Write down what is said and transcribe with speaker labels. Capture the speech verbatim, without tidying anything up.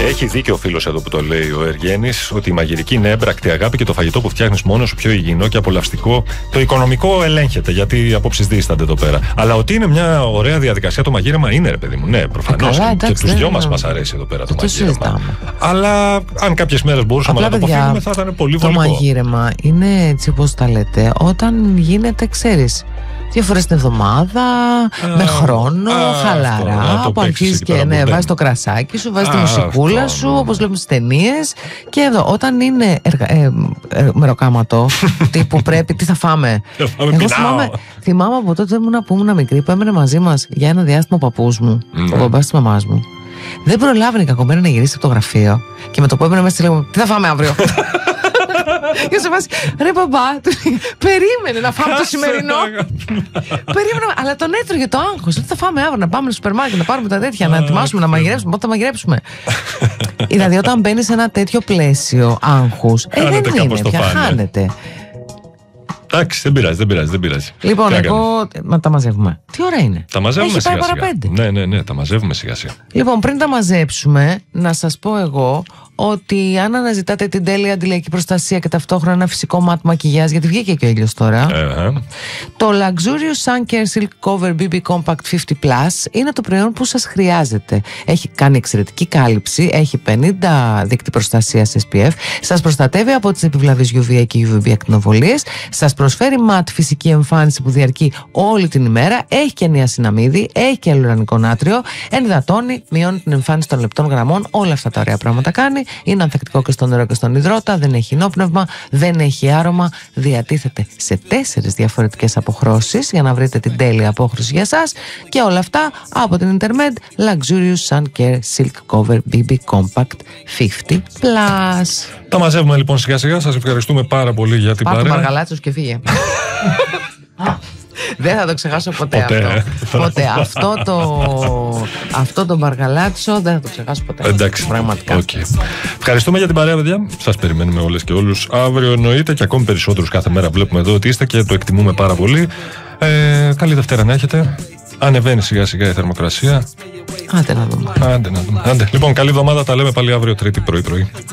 Speaker 1: Έχει δίκιο ο φίλος εδώ που το λέει ο Εργένης, ότι η μαγειρική είναι έμπρακτη αγάπη και το φαγητό που φτιάχνεις μόνος σου πιο υγιεινό και απολαυστικό. Το οικονομικό ελέγχεται, γιατί οι απόψεις δίστανται εδώ πέρα. Αλλά ότι είναι μια ωραία διαδικασία το μαγείρεμα, είναι ρε παιδί μου. Ναι, προφανώς. Και, και τους δυο μας μας αρέσει εδώ πέρα το, το μαγείρεμα. Συζητάμε. Αλλά αν κάποιες μέρες μπορούσαμε απλά, να το αποφύγουμε, θα ήταν πολύ βολικό.
Speaker 2: Το μαγείρεμα είναι έτσι όπως τα λέτε, όταν γίνεται, ξέρεις, δύο φορές την εβδομάδα, α, με χρόνο, α, χαλαρά, αυτό, που αρχίζεις και ναι, βάζεις το κρασάκι σου, βάζεις α, τη μουσικούλα αυτό, σου, ναι. όπως βλέπουμε στις ταινίες. Και εδώ, όταν είναι εργα... ε, ε, μεροκάματο, τύπου πρέπει, τι θα φάμε. Εγώ θυμάμαι, θυμάμαι από τότε ήμουν που ήμουν μικρή, που έμενε μαζί μας για ένα διάστημα ο παππούς μου, mm. ο μπαμπάς της μαμάς μου. Δεν προλάβαινε κακομένα να γυρίσει από το γραφείο και με το που έμενε μέσα, λέγαμε, τι θα φάμε αύριο. Και σε βάζει, ρε μπαμπά, περίμενε να φάμε το σημερινό. Περίμενε, αλλά τον έτρωγε το άγχος. Τι θα φάμε αύριο, να πάμε στο σούπερ μάρκετ, να πάρουμε τα τέτοια, να ετοιμάσουμε, να μαγειρέψουμε. Πότε θα μαγειρέψουμε. Δηλαδή, όταν μπαίνει σε ένα τέτοιο πλαίσιο άγχους, ε, δεν είναι πια, χάνεται.
Speaker 1: Εντάξει, δεν πειράζει, δεν πειράζει, δεν πειράζει.
Speaker 2: Λοιπόν, εγώ. Μα τα μαζεύουμε. Τι ώρα είναι?
Speaker 1: Τα μαζεύουμε
Speaker 2: Έχει
Speaker 1: σιγά
Speaker 2: πάει
Speaker 1: σιγά.
Speaker 2: Παραπέντε.
Speaker 1: Ναι, ναι, ναι, τα μαζεύουμε σιγά σιγά.
Speaker 2: Λοιπόν, πριν τα μαζέψουμε, να σας πω εγώ ότι αν αναζητάτε την τέλεια αντιλιακή προστασία και ταυτόχρονα ένα φυσικό μάτ μακιγιάζ, γιατί βγήκε και ο ήλιος τώρα, uh-huh. το Luxurious Sun Care Silk Cover μπι μπι Compact πενήντα Plus είναι το προϊόν που σας χρειάζεται. Έχει κάνει εξαιρετική κάλυψη, έχει πενήντα δείκτη προστασίας ες πι εφ, σας προστατεύει από τις επιβλαβείς γιου βι έι και γιου βι μπι ακτινοβολίες, σας προσφέρει ματ φυσική εμφάνιση που διαρκεί όλη την ημέρα, έχει και νιασιναμίδι, έχει και αλλουρανικό νάτριο, ενυδατώνει, μειώνει την εμφάνιση των λεπτών γραμμών, όλα αυτά τα ωραία πράγματα κάνει. Είναι ανθεκτικό και στο νερό και στον υδρότα, δεν έχει νόπνευμα, δεν έχει άρωμα, διατίθεται σε τέσσερις διαφορετικές αποχρώσεις για να βρείτε την τέλεια απόχρωση για σας και όλα αυτά από την Intermed Luxurious Sun Care Silk Cover μπι μπι Compact πενήντα Plus.
Speaker 1: Τα μαζεύουμε λοιπόν σιγά σιγά, σας ευχαριστούμε πάρα πολύ για την παρέα.
Speaker 2: Πάρ' το μαργαλάτσος και φύγε. Δεν θα το ξεχάσω ποτέ, ποτέ αυτό. Ποτέ. αυτό το, αυτό το μπαργαλάτσο δεν θα το ξεχάσω ποτέ.
Speaker 1: Εντάξει.
Speaker 2: Πραγματικά.
Speaker 1: Okay. Ευχαριστούμε για την παρέα, παιδιά. Σας περιμένουμε όλες και όλους αύριο, εννοείται, και ακόμη περισσότερους κάθε μέρα. Βλέπουμε εδώ ότι είστε και το εκτιμούμε πάρα πολύ. Ε, καλή Δευτέρα να έχετε. Ανεβαίνει σιγά σιγά η θερμοκρασία.
Speaker 2: Άντε να δούμε.
Speaker 1: Άντε να δούμε. Άντε. Λοιπόν, καλή εβδομάδα. Τα λέμε πάλι αύριο Τρίτη πρωί-πρωί.